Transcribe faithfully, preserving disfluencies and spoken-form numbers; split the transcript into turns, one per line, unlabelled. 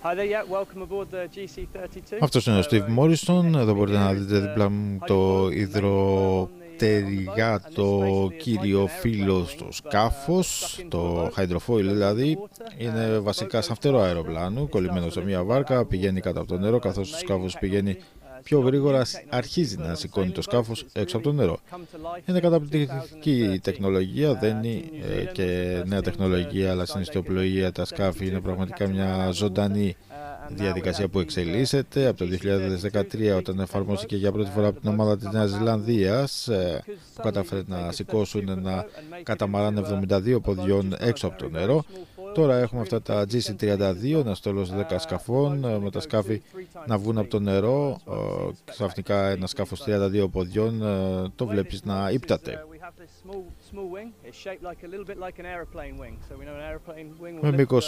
Αυτός είναι ο Steve Morrison. Εδώ μπορείτε να δείτε δίπλα μου το υδροτεριγάτο κύριο φύλλο στο σκάφος, το hydrofoil δηλαδή. Είναι βασικά σαν φτερό αεροπλάνου, κολλημένο σε μια βάρκα, πηγαίνει κάτω από το νερό, καθώς το σκάφος πηγαίνει πιο γρήγορα, αρχίζει να σηκώνει το σκάφος έξω από το νερό. Είναι καταπληκτική τεχνολογία, δεν είναι και νέα τεχνολογία, αλλά στην ιστιοπλοεία τα σκάφη είναι πραγματικά μια ζωντανή διαδικασία που εξελίσσεται. Από το δύο χιλιάδες δεκατρία, όταν εφαρμόστηκε για πρώτη φορά από την ομάδα της Νέας Ζηλανδίας, που κατάφερε να σηκώσουν ένα καταμαράν εβδομήντα δύο ποδιών έξω από το νερό. Τώρα έχουμε αυτά τα τζι σι τριάντα δύο, ένα στόλος δέκα σκαφών, με τα σκάφη να βγουν από το νερό. Ξαφνικά ένα σκάφος τριάντα δύο ποδιών το βλέπεις να ύπταται. Με μήκος